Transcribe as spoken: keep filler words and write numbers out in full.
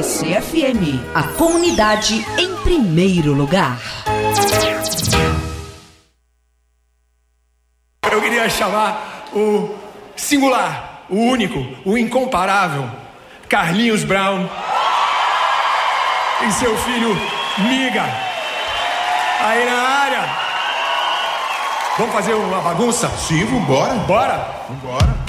C F M, a comunidade em primeiro lugar. Eu queria chamar o singular, o único, o incomparável Carlinhos Brown e seu filho Miga aí na área. Vamos fazer uma bagunça? Sim, vambora. Bora? Vambora.